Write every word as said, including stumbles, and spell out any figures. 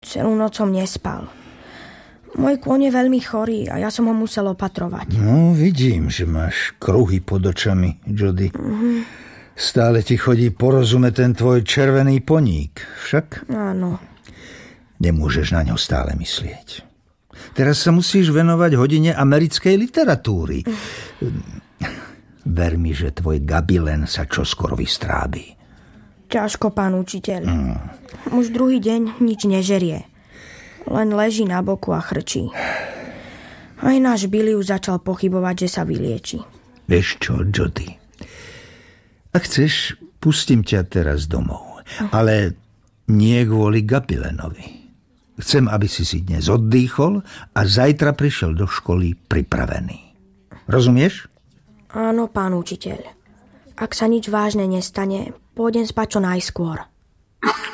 Celú noc som nespal. Môj kôň je veľmi chorý a ja som ho musel opatrovať. No, vidím, že máš kruhy pod očami, Jody. Mm-hmm. Stále ti chodí po rozume ten tvoj červený poník, však? Áno. Nemôžeš na ňo stále myslieť. Teraz sa musíš venovať hodine americkej literatúry. Ver mi, že tvoj Gabilen sa čoskoro vystrábi. Ťažko, pán učiteľ. Mm. Už druhý deň nič nežerie. Len leží na boku a chrčí. Aj náš Billy už začal pochybovať, že sa vylieči. Vieš čo, Jody? Ak chceš, pustím ťa teraz domov. Ale nie kvôli Gabilenovi. Chcem, aby si si dnes oddýchol a zajtra prišiel do školy pripravený. Rozumieš? Áno, pán učiteľ. Ak sa nič vážne nestane, pôjdem spať čo najskôr.